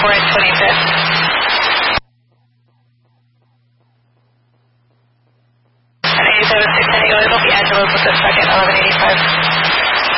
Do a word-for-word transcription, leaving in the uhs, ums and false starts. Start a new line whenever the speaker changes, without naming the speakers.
four at twenty-fifth. And eighty-seven six San Diego, it'll be Angelo's with the second, eleven eighty-five.